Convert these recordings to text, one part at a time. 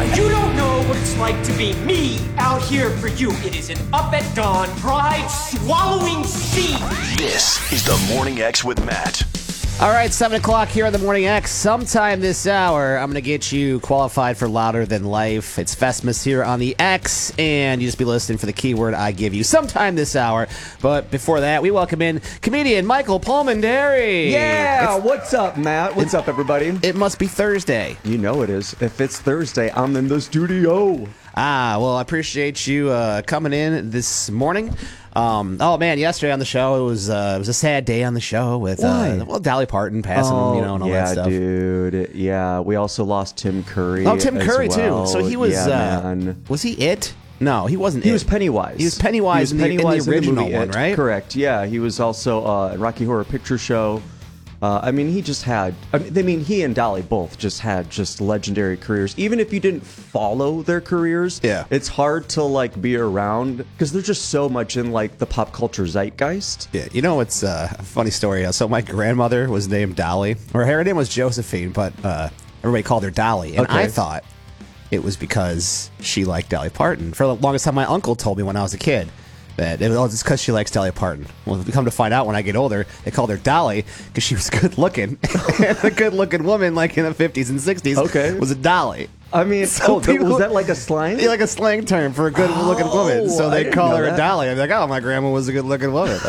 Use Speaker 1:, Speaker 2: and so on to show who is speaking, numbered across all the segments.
Speaker 1: You don't know what it's like to be me out here for you. It is an up at dawn, pride-swallowing scene.
Speaker 2: This is the Morning X with Matt.
Speaker 3: All right, 7 o'clock here on the Morning X. Sometime this hour, I'm going to get you qualified for Louder Than Life. It's Fesmus here on the X, and you just be listening for the keyword I give you sometime this hour. But before that, we welcome in comedian Michael Palmendary.
Speaker 4: Yeah, what's up, Matt? What's up, everybody?
Speaker 3: It must be Thursday.
Speaker 4: You know it is. If it's Thursday, I'm in the studio.
Speaker 3: Well, I appreciate you coming in this morning. Yesterday on the show, it was a sad day on the show with Dolly Parton passing, and all that stuff.
Speaker 4: Yeah, dude. Yeah, we also lost Tim Curry.
Speaker 3: Oh, Tim Curry
Speaker 4: well.
Speaker 3: too. So he was.
Speaker 4: man.
Speaker 3: Was he it? No, he wasn't.
Speaker 4: He was Pennywise.
Speaker 3: He was Pennywise, in the original
Speaker 4: movie
Speaker 3: one, right?
Speaker 4: Correct. Yeah, he was also in Rocky Horror Picture Show. He just had. He and Dolly both just had legendary careers. Even if you didn't follow their careers, it's hard to be around because there's just so much in the pop culture zeitgeist.
Speaker 3: Yeah, it's a funny story. So my grandmother was named Dolly, or her name was Josephine, but everybody called her Dolly, and I thought it was because she liked Dolly Parton. For the longest time, my uncle told me when I was a kid that it was because she likes Dolly Parton. Well, come to find out when I get older, they called her Dolly because she was good looking. And a good looking woman, in the 50s and 60s, was a Dolly.
Speaker 4: Was that like a slang?
Speaker 3: Yeah, like a slang term for a good looking woman. So they call her a Dolly. I'm like, my grandma was a good looking woman,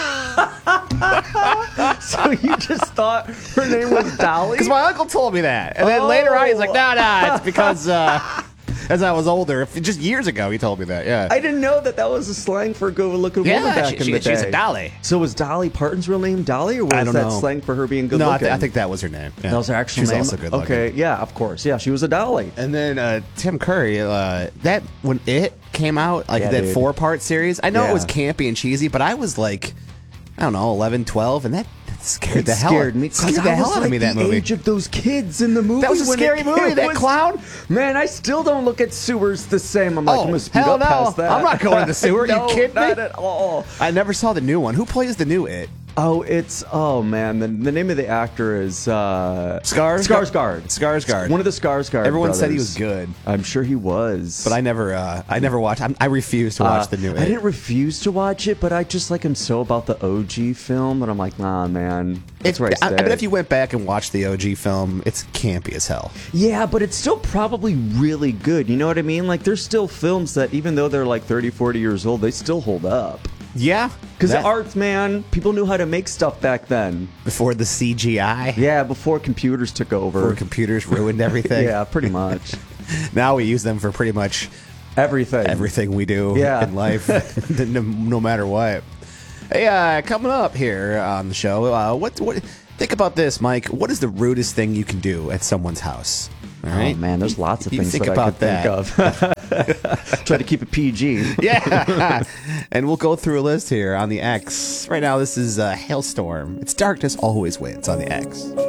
Speaker 3: I guess.
Speaker 4: So you just thought her name was Dolly?
Speaker 3: Because my uncle told me that. And then later on, he's like, no, it's because... as I was older, just years ago, he told me that. Yeah,
Speaker 4: I didn't know that was a slang for a good-looking woman back in the day.
Speaker 3: She's a Dolly.
Speaker 4: So was Dolly Parton's real name Dolly, or was that slang for her being good-looking?
Speaker 3: No, I think that was her name. Yeah.
Speaker 4: That was her actual name.
Speaker 3: She was also good-looking.
Speaker 4: Okay, yeah, of course, yeah, she was a Dolly.
Speaker 3: And then Tim Curry, that when it came out, that 4-part series, I know it was campy and cheesy, but I was 11, 12, and that scared the hell out of me. Scared the hell out of me, that movie.
Speaker 4: The age of those kids in the movie.
Speaker 3: That was a scary movie, that clown.
Speaker 4: Man, I still don't look at sewers the same. I'm going to speed
Speaker 3: hell
Speaker 4: up
Speaker 3: no.
Speaker 4: past that.
Speaker 3: I'm not going to the sewer.
Speaker 4: No,
Speaker 3: you kidding me?
Speaker 4: Not at all.
Speaker 3: I never saw the new one. Who plays the new It?
Speaker 4: The name of the actor is
Speaker 3: Skarsgård. Skarsgård.
Speaker 4: One of the Skarsgård
Speaker 3: Everyone
Speaker 4: brothers.
Speaker 3: said he was good.
Speaker 4: I'm sure he was.
Speaker 3: But I never watched. I refused to watch the new It.
Speaker 4: I didn't refuse to watch it, but I just am so about the OG film that I'm like, nah, man. That's where I stay.
Speaker 3: But if you went back and watched the OG film, it's campy as hell.
Speaker 4: Yeah, but it's still probably really good. You know what I mean? There's still films that even though they're 30, 40 years old, they still hold up.
Speaker 3: Yeah.
Speaker 4: Because the arts, man, people knew how to make stuff back then.
Speaker 3: Before the CGI?
Speaker 4: Yeah, before computers took over.
Speaker 3: Before computers ruined everything?
Speaker 4: Yeah, pretty much.
Speaker 3: Now we use them for pretty much everything we do in life, no matter what. Hey, coming up here on the show, what? Think about this, Mike. What is the rudest thing you can do at someone's house? All right?
Speaker 4: Oh, man, there's lots of things
Speaker 3: think
Speaker 4: that
Speaker 3: about
Speaker 4: I could think of. Try to keep it PG.
Speaker 3: Yeah. And we'll go through a list here on the X. Right now, this is Hailstorm. It's Darkness Always Wins on the X.